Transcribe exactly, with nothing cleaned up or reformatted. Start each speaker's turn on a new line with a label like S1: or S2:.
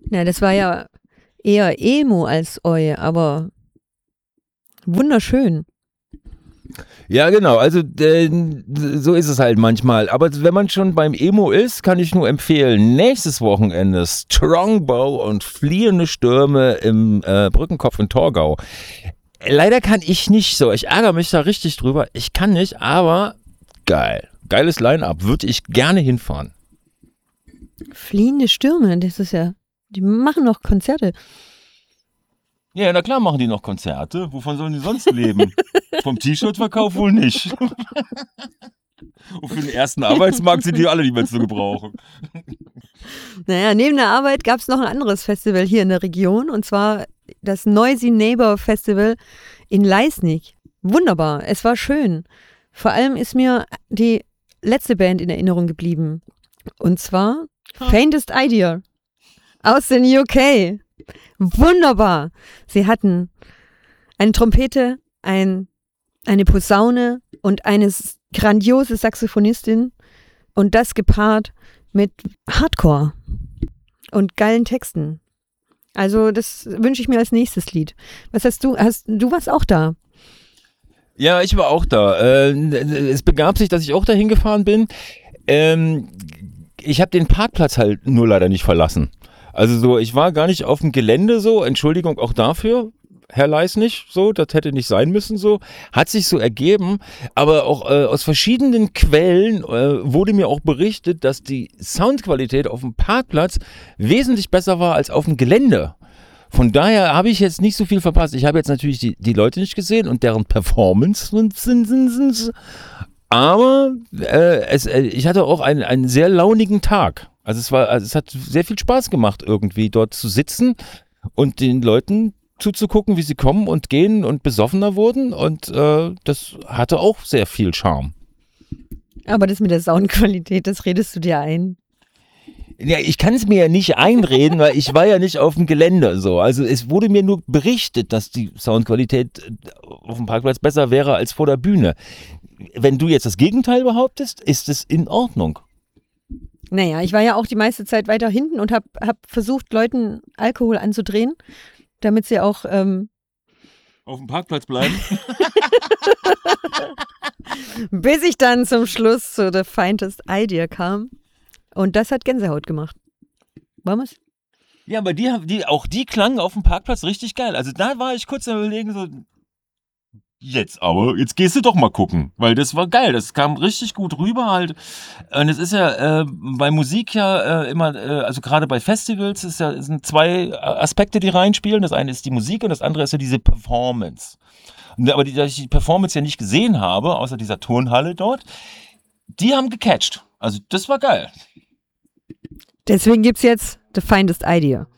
S1: Ja, das war ja eher Emo als Oi, aber wunderschön.
S2: Ja, genau, also äh, so ist es halt manchmal. Aber wenn man schon beim Emo ist, kann ich nur empfehlen, nächstes Wochenende Strongbow und Fliehende Stürme im äh, Brückenkopf in Torgau. Leider kann ich nicht so, ich ärgere mich da richtig drüber. Ich kann nicht, aber geil. Geiles Line-Up, würde ich gerne hinfahren.
S1: Fliehende Stürme, das ist ja, die machen noch Konzerte.
S2: Ja, na klar machen die noch Konzerte. Wovon sollen die sonst leben? Vom T-Shirt-Verkauf wohl nicht. Und für den ersten Arbeitsmarkt sind die alle nicht mehr zu gebrauchen.
S1: Naja, neben der Arbeit gab es noch ein anderes Festival hier in der Region, und zwar das Noisy Neighbor Festival in Leisnig. Wunderbar, es war schön. Vor allem ist mir die letzte Band in Erinnerung geblieben. Und zwar Faintest Idea aus den U K. Wunderbar. Sie hatten eine Trompete, ein, eine Posaune und eine grandiose Saxophonistin, und das gepaart mit Hardcore und geilen Texten. Also das wünsche ich mir als nächstes Lied. Was hast du? Hast, du warst auch da.
S2: Ja, ich war auch da. Äh, es begab sich, dass ich auch dahin gefahren bin. Ähm, ich habe den Parkplatz halt nur leider nicht verlassen. Also so, ich war gar nicht auf dem Gelände so, Entschuldigung auch dafür, Herr Leisnig, so, das hätte nicht sein müssen so, hat sich so ergeben, aber auch äh, aus verschiedenen Quellen äh, wurde mir auch berichtet, dass die Soundqualität auf dem Parkplatz wesentlich besser war als auf dem Gelände. Von daher habe ich jetzt nicht so viel verpasst. Ich habe jetzt natürlich die, die Leute nicht gesehen und deren Performance, aber äh, es, äh, ich hatte auch einen, einen sehr launigen Tag. Also es war, also es hat sehr viel Spaß gemacht, irgendwie dort zu sitzen und den Leuten zuzugucken, wie sie kommen und gehen und besoffener wurden, und äh, das hatte auch sehr viel Charme.
S1: Aber das mit der Soundqualität, das redest du dir ein.
S2: Ja, ich kann es mir ja nicht einreden, weil ich war ja nicht auf dem Gelände so. Also es wurde mir nur berichtet, dass die Soundqualität auf dem Parkplatz besser wäre als vor der Bühne. Wenn du jetzt das Gegenteil behauptest, ist es in Ordnung.
S1: Naja, ich war ja auch die meiste Zeit weiter hinten und habe hab versucht, Leuten Alkohol anzudrehen, damit sie auch ähm,
S2: auf dem Parkplatz bleiben.
S1: Bis ich dann zum Schluss zu The Faintest Idea kam. Und das hat Gänsehaut gemacht. Wollen wir's?
S2: Ja, aber die, die, auch die klangen auf dem Parkplatz richtig geil. Also da war ich kurz am Überlegen, so, jetzt aber, jetzt gehst du doch mal gucken, weil das war geil, das kam richtig gut rüber halt. Und es ist ja äh, bei Musik ja äh, immer, äh, also gerade bei Festivals ist ja, sind zwei Aspekte, die reinspielen. Das eine ist die Musik und das andere ist ja diese Performance. Und, aber die, da ich die Performance ja nicht gesehen habe, außer dieser Turnhalle dort, die haben gecatcht. Also das war geil.
S1: Deswegen gibt's jetzt The Faintest Idea.